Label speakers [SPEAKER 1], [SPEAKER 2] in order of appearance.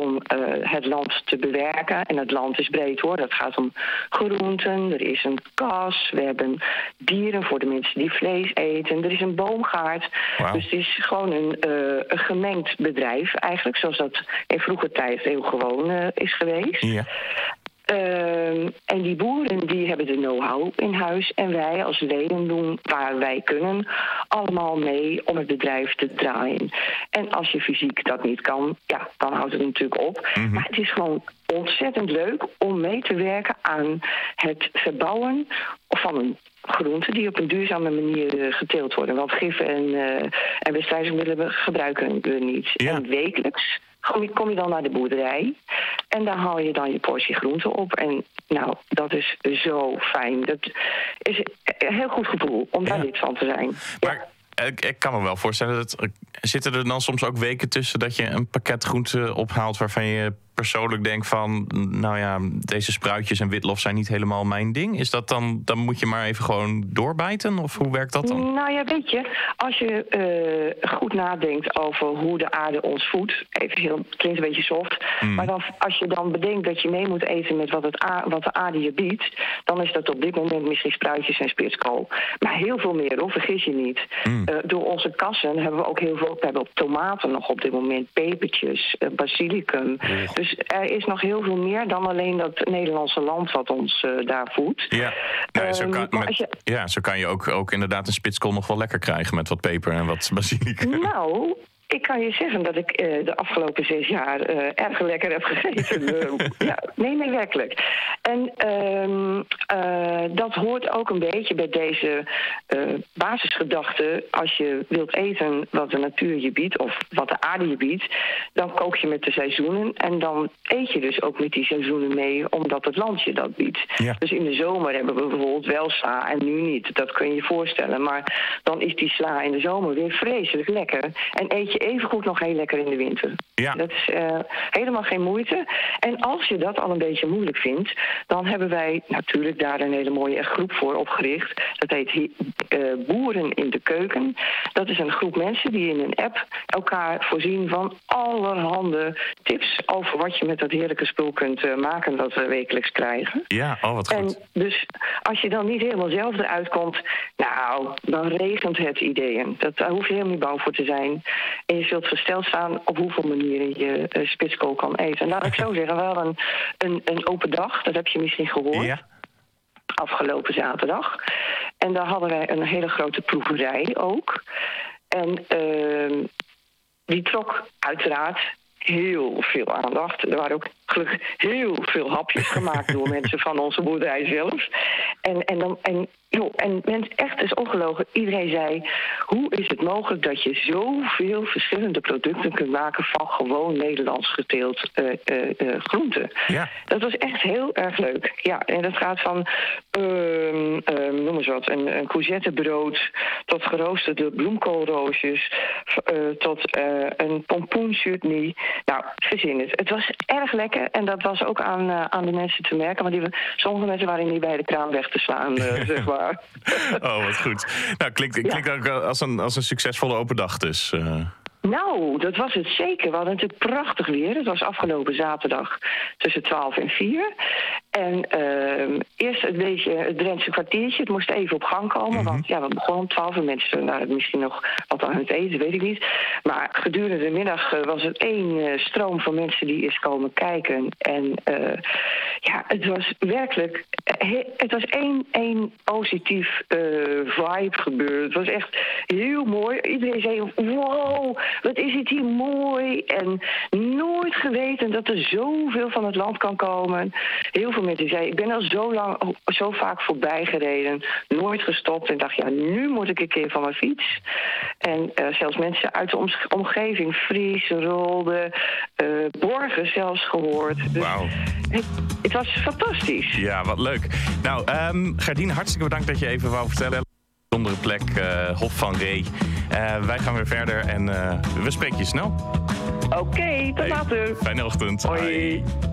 [SPEAKER 1] om het land te bewerken. En het land is breed hoor. Dat gaat om groenten, er is een kas, we hebben dieren voor de mensen die vlees eten. Er is een boomgaard.
[SPEAKER 2] Wow.
[SPEAKER 1] Dus het is gewoon een gemengd bedrijf eigenlijk, zoals dat in vroeger tijd heel gewoon is geweest.
[SPEAKER 2] Ja.
[SPEAKER 1] En die boeren die hebben de know-how in huis. En wij als leden doen waar wij kunnen allemaal mee om het bedrijf te draaien. En als je fysiek dat niet kan, ja, dan houdt het natuurlijk op.
[SPEAKER 2] Mm-hmm.
[SPEAKER 1] Maar het is gewoon ontzettend leuk om mee te werken aan het verbouwen van een groente die op een duurzame manier geteeld worden. Want gif en bestrijdingsmiddelen gebruiken we niet.
[SPEAKER 2] Ja.
[SPEAKER 1] En wekelijks kom je dan naar de boerderij en daar haal je dan je portie groente op. En nou, dat is zo fijn. Dat is een heel goed gevoel om daar lid van te zijn.
[SPEAKER 2] Maar ik kan me wel voorstellen, dat zitten er dan soms ook weken tussen dat je een pakket groente ophaalt waarvan je persoonlijk denkt van, nou ja, deze spruitjes en witlof zijn niet helemaal mijn ding. Is dat dan moet je maar even gewoon doorbijten? Of hoe werkt dat dan?
[SPEAKER 1] Nou ja, weet je, als je goed nadenkt over hoe de aarde ons voedt, klinkt een beetje soft, maar dan, als je dan bedenkt dat je mee moet eten met wat de aarde je biedt, dan is dat op dit moment misschien spruitjes en spitskool. Maar heel veel meer hoor, vergis je niet. Door onze kassen hebben we ook heel veel, we hebben ook tomaten nog op dit moment, pepertjes, basilicum. Dus er is nog heel veel meer dan alleen dat Nederlandse land wat ons daar voedt.
[SPEAKER 2] Ja, zo kan je ook inderdaad een spitskool nog wel lekker krijgen met wat peper en wat basilicum.
[SPEAKER 1] Nou, ik kan je zeggen dat ik de afgelopen 6 jaar erg lekker heb gegeten. Nee, werkelijk. En dat hoort ook een beetje bij deze basisgedachte. Als je wilt eten wat de natuur je biedt of wat de aarde je biedt, dan kook je met de seizoenen. En dan eet je dus ook met die seizoenen mee, omdat het land je dat biedt. Ja. Dus in de zomer hebben we bijvoorbeeld wel sla en nu niet. Dat kun je je voorstellen. Maar dan is die sla in de zomer weer vreselijk lekker. En eet je evengoed nog heel lekker in de winter. Ja. Dat is helemaal geen moeite. En als je dat al een beetje moeilijk vindt, dan hebben wij natuurlijk daar een hele mooie groep voor opgericht. Dat heet Boeren in de Keuken. Dat is een groep mensen die in een app elkaar voorzien van allerhande tips over wat je met dat heerlijke spul kunt maken dat we wekelijks krijgen.
[SPEAKER 2] Ja, wat goed.
[SPEAKER 1] En dus als je dan niet helemaal zelf eruit komt, nou, dan regent het ideeën. Daar hoef je helemaal niet bang voor te zijn. En je zult versteld staan op hoeveel manieren je spitskool kan eten. En laat ik zo zeggen, we hadden een open dag, dat heb je misschien gehoord. Ja. Afgelopen zaterdag. En daar hadden wij een hele grote proeverij ook. En die trok uiteraard heel veel aandacht. Er waren ook gelukkig heel veel hapjes gemaakt door mensen van onze boerderij zelf. En mensen, echt is ongelogen. Iedereen zei, hoe is het mogelijk dat je zoveel verschillende producten kunt maken van gewoon Nederlands geteeld groenten? Ja. Dat was echt heel erg leuk. Ja, en dat gaat van, noem eens wat, een courgettebrood tot geroosterde bloemkoolroosjes, tot een pompoenchutney. Nou, verzin het. Het was erg lekker en dat was ook aan de mensen te merken, want sommige mensen waren niet bij de kraan weg te slaan, zeg maar.
[SPEAKER 2] Oh, wat goed. Nou, klinkt ook als een succesvolle open dag dus.
[SPEAKER 1] Nou, dat was het zeker. We hadden natuurlijk prachtig weer. Het was afgelopen zaterdag tussen 12 en 4. En eerst een beetje het Drentse kwartiertje. Het moest even op gang komen. Want ja, we begonnen om 12 en mensen waren misschien nog wat aan het eten, weet ik niet. Maar gedurende de middag was het één stroom van mensen die is komen kijken. En het was werkelijk, het was één positief vibe gebeurd. Het was echt heel mooi. Iedereen zei, wow, wat is het hier mooi. En nooit geweten dat er zoveel van het land kan komen. Heel veel mensen zeiden, ik ben al zo vaak voorbij gereden. Nooit gestopt en dacht, ja, nu moet ik een keer van mijn fiets. En zelfs mensen uit de omgeving, Fries, Rolde, Borgen zelfs gehoord. Dus wow. Het was fantastisch.
[SPEAKER 2] Ja, wat leuk. Nou, Gerdien, hartstikke bedankt dat je even wou vertellen. Bijzondere plek, Hof van Ree. Wij gaan weer verder en we spreken je snel.
[SPEAKER 1] Oké, tot later.
[SPEAKER 2] Fijne ochtend.
[SPEAKER 1] Hoi.